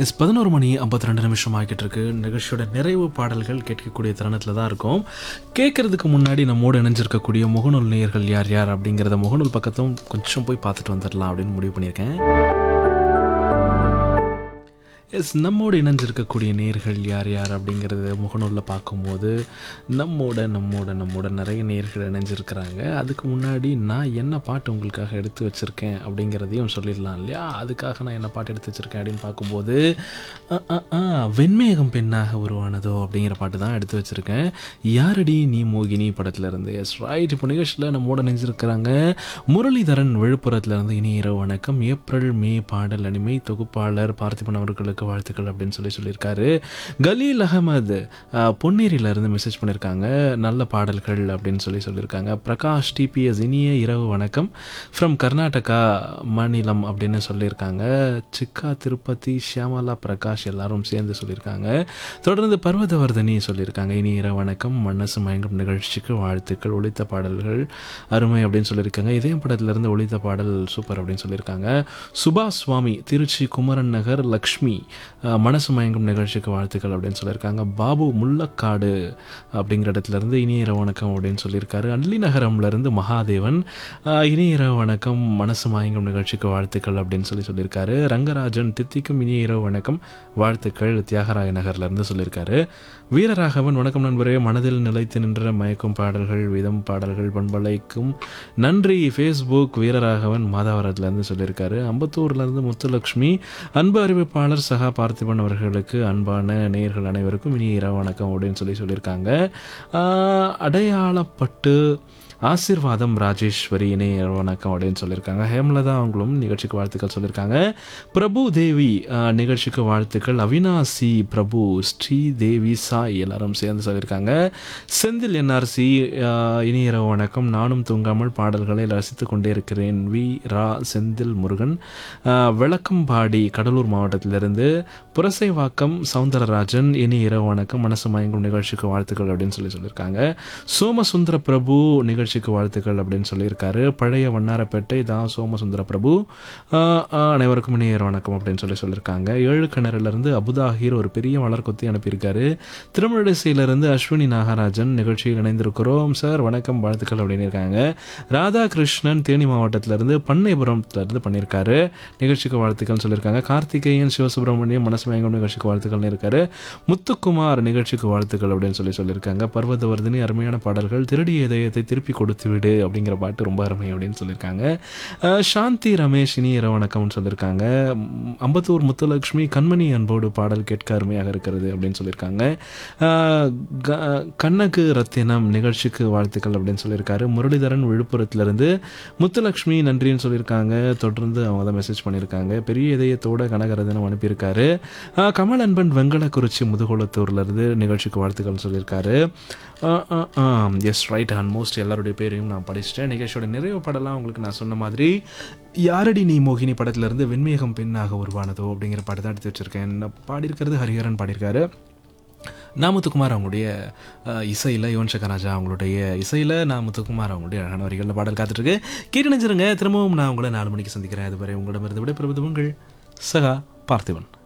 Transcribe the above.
11 மணி 52 நிமிஷம் ஆகிட்டு இருக்கு. நிகழ்ச்சியோட நிறைவு பாடல்கள் கேட்கக்கூடிய தருணத்தில் தான் இருக்கும். கேட்கறதுக்கு முன்னாடி நம்மோடு இணைஞ்சிருக்கக்கூடிய முகநூல் நேயர்கள் யார் யார் அப்படிங்கிறத முகநூல் பக்கத்தும் கொஞ்சம் போய் பார்த்துட்டு வந்துடலாம் அப்படின்னு முடிவு பண்ணியிருக்கேன். நம்மோடு இணைஞ்சிருக்கக்கூடிய நேர்கள் யார் யார் அப்படிங்கிறத முகநூலில் பார்க்கும்போது நம்மோட நிறைய நேர்கள் இணைஞ்சிருக்கிறாங்க. அதுக்கு முன்னாடி நான் என்ன பாட்டு உங்களுக்காக எடுத்து வச்சுருக்கேன் அப்படிங்கிறதையும் சொல்லிடலாம் இல்லையா? அதுக்காக நான் என்ன பாட்டு எடுத்து வச்சுருக்கேன் அப்படின்னு பார்க்கும்போது வெண்மேகம் பெண்ணாக உருவானதோ அப்படிங்கிற பாட்டு தான் எடுத்து வச்சுருக்கேன். யாரடி நீ மோகினி படத்துலேருந்து. S right. இப்போ நிகழ்ச்சியில் நம்மோடு இணைஞ்சிருக்கிறாங்க முரளிதரன் விழுப்புரத்துலேருந்து. இனி இரவு வணக்கம். ஏப்ரல் மே பாடல் அனிமை தொகுப்பாளர் பார்த்திபன் அவர்களுக்கு வாழ்த்துக்கள் அப்படின்னு சொல்லியிருக்காரு. கலீல் அகமது பொன்னேரியிலிருந்து மெசேஜ் பண்ணியிருக்காங்க. நல்ல பாடல்கள் அப்படின்னு சொல்லியிருக்காங்க. பிரகாஷ் டிபிஎஸ் இனிய இரவு வணக்கம் ஃப்ரம் கர்நாடகா மாநிலம் அப்படின்னு சொல்லியிருக்காங்க. சிக்கா திருப்பதி ஷியாமலா பிரகாஷ் எல்லாரும் சேர்ந்து சொல்லியிருக்காங்க. தொடர்ந்து பர்வதவர்தனி சொல்லியிருக்காங்க. இனி இரவு வணக்கம் மனசு மயங்கும் நிகழ்ச்சிக்கு வாழ்த்துக்கள். ஒளித்த பாடல்கள் அருமை அப்படின்னு சொல்லியிருக்காங்க. இதயம் படத்திலிருந்து ஒளித்த பாடல் சூப்பர் அப்படின்னு சொல்லியிருக்காங்க. சுபாஷ் சுவாமி திருச்சி குமரன் நகர் லக்ஷ்மி மனசு மயங்கும் நிகழ்ச்சிக்கு வாழ்த்துக்கள் அப்படின்னு சொல்லியிருக்காங்க. பாபு முள்ளக்காடு அப்படிங்கிற இடத்துலேருந்து இனிய இரவு வணக்கம் அப்படின்னு சொல்லியிருக்காரு. அள்ளி நகரம்லேருந்து மகாதேவன் இனிய இரவு வணக்கம் மனசு மயங்கும் நிகழ்ச்சிக்கு வாழ்த்துக்கள் அப்படின்னு சொல்லியிருக்காரு. ரங்கராஜன் தித்திக்கும் இனிய இரவு வணக்கம் வாழ்த்துக்கள் தியாகராய நகர்லேருந்து சொல்லியிருக்காரு. வீரராகவன் வணக்கம் நண்பரே, மனதில் நிலைத்து நின்ற மயக்கும் பாடல்கள் விதம் பாடல்கள் பண்பலைக்கும் நன்றி. ஃபேஸ்புக் வீரராகவன் மாதாவரத்துலேருந்து சொல்லியிருக்காரு. அம்பத்தூர்லேருந்து முத்துலக்ஷ்மி அன்பு அறிவிப்பாளர் சகா பார்த்திபன் அவர்களுக்கு அன்பான நேயர்கள் அனைவருக்கும் இனி இரவு வணக்கம் அப்படின்னு சொல்லியிருக்காங்க. அடையாளப்பட்டு ஆசீர்வாதம் ராஜேஸ்வரி இணைய வணக்கம் அப்படின்னு சொல்லியிருக்காங்க. ஹேமலதா அவங்களும் நிகழ்ச்சிக்கு வாழ்த்துக்கள் சொல்லியிருக்காங்க. பிரபு தேவி நிகழ்ச்சிக்கு வாழ்த்துக்கள். அவினாசி பிரபு ஸ்ரீதேவி சாய் எல்லாரும் சேர்ந்து சொல்லியிருக்காங்க. செந்தில் என்ஆர்சி இனிய வணக்கம். நானும் தூங்காமல் பாடல்களை ரசித்து கொண்டே இருக்கிறேன். வி ரா செந்தில் முருகன் விளக்கம்பாடி கடலூர் மாவட்டத்திலிருந்து. புரசைவாக்கம் சவுந்தரராஜன் இனிய வணக்கம் மனசு மயங்கும் நிகழ்ச்சிக்கு வாழ்த்துக்கள் அப்படின்னு சொல்லியிருக்காங்க. சோமசுந்தர பிரபு நிகழ்ச்சி வாழ்த்துக்கள் அப்படின்னு சொல்லியிருக்காரு. பழைய வண்ணாரப்பேட்டை தான் சோமசுந்தர பிரபு அனைவருக்கும் இனிய வணக்கம் அப்படின்னு சொல்லியிருக்காங்க. ஏழு கிணறுலேருந்து அபுதாஹீர் ஒரு பெரிய மலர்கொத்தி அனுப்பியிருக்காரு. திருமழிசையிலிருந்து அஸ்வினி நாகராஜன் நிகழ்ச்சியில் இணைந்திருக்கிறோம் சார் வணக்கம் வாழ்த்துக்கள் அப்படின்னு இருக்காங்க. ராதாகிருஷ்ணன் தேனி மாவட்டத்திலிருந்து பண்ணைபுரத்திலிருந்து பண்ணியிருக்காரு. நிகழ்ச்சிக்கு வாழ்த்துக்கள் சொல்லியிருக்காங்க. கார்த்திகேயன் சிவசுப்ரமணியம் மனசு மயங்கும் நிகழ்ச்சிக்கு வாழ்த்துக்கள் இருக்காரு. முத்துக்குமார் நிகழ்ச்சிக்கு வாழ்த்துக்கள் அப்படின்னு சொல்லியிருக்காங்க. பர்வதவர்தினி அருமையான பாடல்கள். திருடிய இதயத்தை திருப்பி கொடுத்து விடு அப்படிங்கிற பாட்டு ரொம்ப அருமை அப்படின்னு சொல்லியிருக்காங்க. சாந்தி ரமேஷ் இனி இரவு வணக்கம்னு சொல்லியிருக்காங்க. அம்பத்தூர் முத்துலட்சுமி கண்மணி அன்போடு பாடல் கேட்க அருமையாக இருக்கிறது அப்படின்னு சொல்லியிருக்காங்க. கண்ணகு ரத்தினம் நிகழ்ச்சிக்கு வாழ்த்துக்கள் அப்படின்னு சொல்லியிருக்காரு. முரளிதரன் விழுப்புரத்திலிருந்து முத்துலட்சுமி நன்றின்னு சொல்லியிருக்காங்க. தொடர்ந்து அவங்க தான் மெசேஜ் பண்ணியிருக்காங்க. பெரிய இதயத்தோட கனகரத்தினம் அனுப்பியிருக்காரு. கமல் அன்பன் வெங்கடக்குறிச்சி முதுகுளத்தூர்லேருந்து நிகழ்ச்சிக்கு வாழ்த்துக்கள் சொல்லியிருக்காரு. S right. ஆல்மோஸ்ட் எல்லாருடைய பேரையும் நான் படிச்சிட்டேன். நிகழ்ச்சியோட நிறைவு படலாம் உங்களுக்கு நான் சொன்ன மாதிரி யாரடி நீ மோகினி படத்துலேருந்து வெண்மேகம் பெண்ணாக உருவானதோ அப்படிங்கிற பாட்டு தான் எடுத்து வச்சுருக்கேன். பாடியிருக்கிறது ஹரிஹரன் பாடியிருக்காரு. நாமுத்துக்குமார் அவங்களுடைய இசையில் யுவன் சங்கர் ராஜா அவங்களுடைய இசையில் நாமுத்துக்குமார் அவங்களுடைய அழகான வரிகளில் பாடல் காத்துட்ருக்கு. கேட்டு நினைச்சிருங்க. திரும்பவும் நான் உங்களை 4 மணிக்கு சந்திக்கிறேன். அதுவரை உங்களிடமிருந்து விடைபெறுவது உங்கள் சகா பார்த்திபன்.